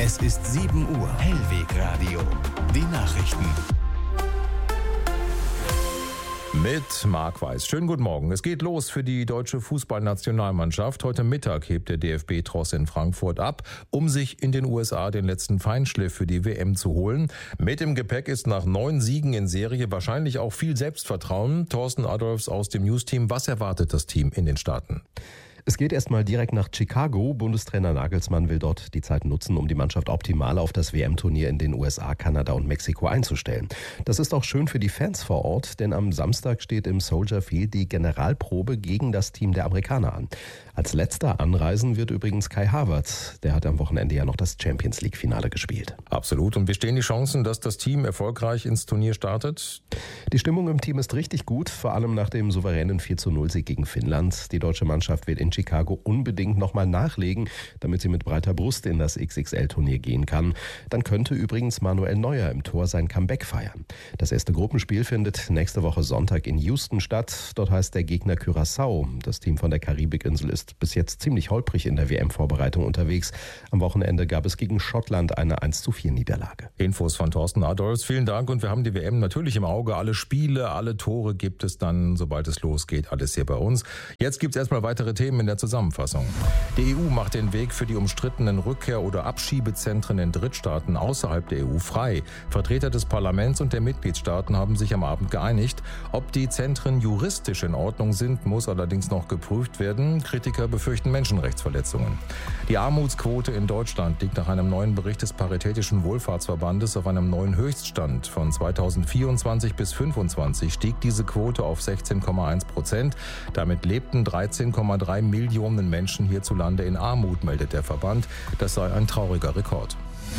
Es ist 7 Uhr. Hellwegradio. Die Nachrichten. Mit Marc Weiß. Schönen guten Morgen. Es geht los für die deutsche Fußballnationalmannschaft. Heute Mittag hebt der DFB-Tross in Frankfurt ab, um sich in den USA den letzten Feinschliff für die WM zu holen. Mit im Gepäck ist nach 9 Siegen in Serie wahrscheinlich auch viel Selbstvertrauen. Thorsten Adolphs aus dem News-Team. Was erwartet das Team in den Staaten? Es geht erstmal direkt nach Chicago. Bundestrainer Nagelsmann will dort die Zeit nutzen, um die Mannschaft optimal auf das WM-Turnier in den USA, Kanada und Mexiko einzustellen. Das ist auch schön für die Fans vor Ort, denn am Samstag steht im Soldier Field die Generalprobe gegen das Team der Amerikaner an. Als letzter anreisen wird übrigens Kai Havertz. Der hat am Wochenende ja noch das Champions-League-Finale gespielt. Absolut. Und wie stehen die Chancen, dass das Team erfolgreich ins Turnier startet? Die Stimmung im Team ist richtig gut, vor allem nach dem souveränen 4:0-Sieg gegen Finnland. Die deutsche Mannschaft will in Chicago unbedingt nochmal nachlegen, damit sie mit breiter Brust in das XXL-Turnier gehen kann. Dann könnte übrigens Manuel Neuer im Tor sein Comeback feiern. Das erste Gruppenspiel findet nächste Woche Sonntag in Houston statt. Dort heißt der Gegner Curaçao. Das Team von der Karibikinsel ist bis jetzt ziemlich holprig in der WM-Vorbereitung unterwegs. Am Wochenende gab es gegen Schottland eine 1:4-Niederlage. Infos von Thorsten Adolphs. Vielen Dank und wir haben die WM natürlich im Auge. Alle Spiele, alle Tore gibt es dann, sobald es losgeht, alles hier bei uns. Jetzt gibt es erstmal weitere Themen in der Zusammenfassung. Die EU macht den Weg für die umstrittenen Rückkehr- oder Abschiebezentren in Drittstaaten außerhalb der EU frei. Vertreter des Parlaments und der Mitgliedstaaten haben sich am Abend geeinigt. Ob die Zentren juristisch in Ordnung sind, muss allerdings noch geprüft werden. Kritiker befürchten Menschenrechtsverletzungen. Die Armutsquote in Deutschland liegt nach einem neuen Bericht des Paritätischen Wohlfahrtsverbandes auf einem neuen Höchststand. Von 2024 bis 2025 stieg diese Quote auf 16,1%. Damit lebten 13,3 Millionen Menschen hierzulande in Armut, meldet der Verband. Das sei ein trauriger Rekord.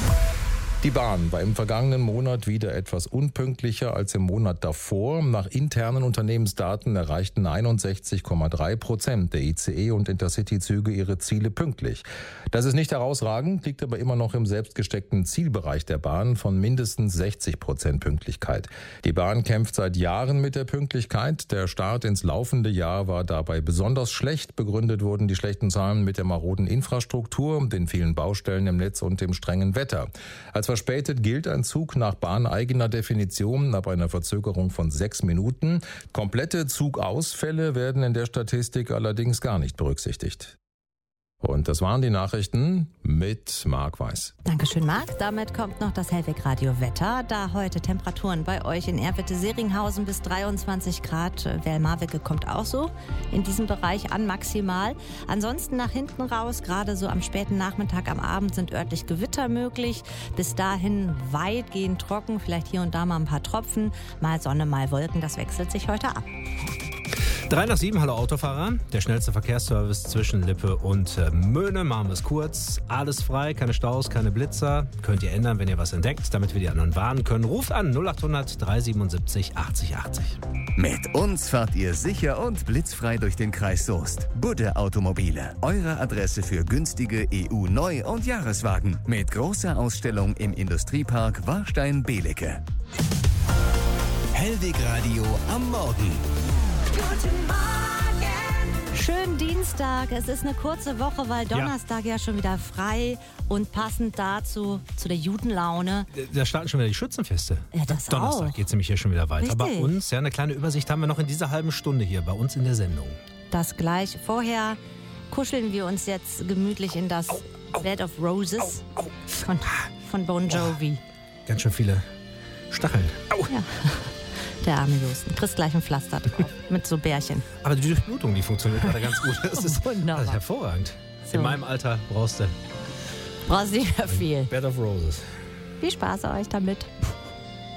Die Bahn war im vergangenen Monat wieder etwas unpünktlicher als im Monat davor. Nach internen Unternehmensdaten erreichten 61,3% der ICE- und Intercity-Züge ihre Ziele pünktlich. Das ist nicht herausragend, liegt aber immer noch im selbstgesteckten Zielbereich der Bahn von mindestens 60% Pünktlichkeit. Die Bahn kämpft seit Jahren mit der Pünktlichkeit. Der Start ins laufende Jahr war dabei besonders schlecht. Begründet wurden die schlechten Zahlen mit der maroden Infrastruktur, den vielen Baustellen im Netz und dem strengen Wetter. Als verspätet gilt ein Zug nach bahneigener Definition ab einer Verzögerung von 6 Minuten. Komplette Zugausfälle werden in der Statistik allerdings gar nicht berücksichtigt. Und das waren die Nachrichten mit Marc Weiß. Dankeschön, Marc. Damit kommt noch das Hellwegradio-Wetter. Da heute Temperaturen bei euch in Erwitte-Seringhausen bis 23 Grad. Werl-Marwicke kommt auch so in diesem Bereich an maximal. Ansonsten nach hinten raus, gerade so am späten Nachmittag, am Abend sind örtlich Gewitter möglich. Bis dahin weitgehend trocken, vielleicht hier und da mal ein paar Tropfen. Mal Sonne, mal Wolken, das wechselt sich heute ab. 3 nach 7, hallo Autofahrer. Der schnellste Verkehrsservice zwischen Lippe und Möhne. Machen wir es kurz. Alles frei, keine Staus, keine Blitzer. Könnt ihr ändern, wenn ihr was entdeckt, damit wir die anderen warnen können. Ruft an 0800 377 80 80. Mit uns fahrt ihr sicher und blitzfrei durch den Kreis Soest. Budde Automobile. Eure Adresse für günstige EU-Neu- und Jahreswagen. Mit großer Ausstellung im Industriepark Warstein-Belecke. Hellwegradio am Morgen. Guten Morgen! Schönen Dienstag. Es ist eine kurze Woche, weil Donnerstag ja schon wieder frei und passend dazu zu der Judenlaune. Da starten schon wieder die Schützenfeste. Ja, das Donnerstag auch. Geht es nämlich hier schon wieder weiter. Richtig. Bei uns, ja, eine kleine Übersicht haben wir noch in dieser halben Stunde hier bei uns in der Sendung. Das gleich. Vorher kuscheln wir uns jetzt gemütlich in das Bed of Roses von Bon Jovi. Ganz schön viele Stacheln. Au. Ja. Der arme Justen. Kriegst gleich ein Pflaster drauf. Mit so Bärchen. Aber die Durchblutung, die funktioniert gerade ganz gut. Das ist Wunderbar. hervorragend. So. In meinem Alter brauchst du Brauchst nicht mehr viel. Bed of Roses. Viel Spaß euch damit.